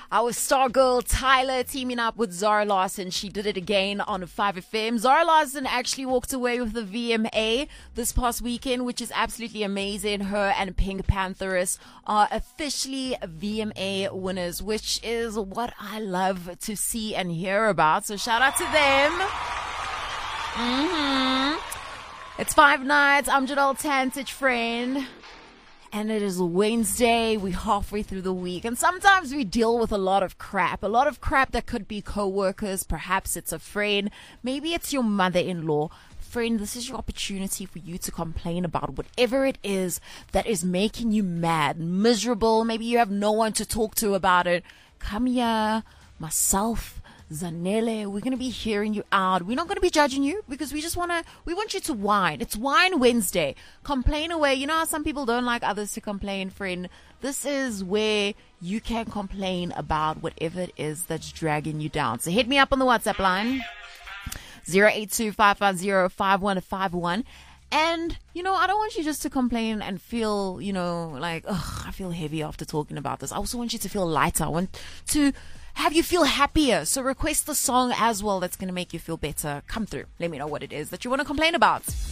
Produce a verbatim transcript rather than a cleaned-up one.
Our star girl Tyler teaming up with Zara Larsson. She did it again on five F M. Zara Larsson actually walked away with the V M A this past weekend, which is absolutely amazing. Her and Pink Pantheress are officially V M A winners, which is what I love to see and hear about. So shout out to them. Mm-hmm. It's Five Nights. I'm Janelle Tantich, friend. And it is Wednesday. We're halfway through the week. And sometimes we deal with a lot of crap. A lot of crap that could be co-workers. Perhaps it's a friend. Maybe it's your mother-in-law. Friend, this is your opportunity for you to complain about whatever it is that is making you mad, miserable. Maybe you have no one to talk to about it. Come here, myself, Zanele, we're going to be hearing you out. We're not going to be judging you because we just want to, we want you to whine. It's Wine Wednesday. Complain away. You know how some people don't like others to complain, friend? This is where you can complain about whatever it is that's dragging you down. So hit me up on the WhatsApp line, zero eight two, five five zero, five one five one. And, you know, I don't want you just to complain and feel, you know, like, ugh, I feel heavy after talking about this. I also want you to feel lighter. I want to have you feel happier. So request the song as well that's going to make you feel better. Come through. Let me know what it is that you want to complain about.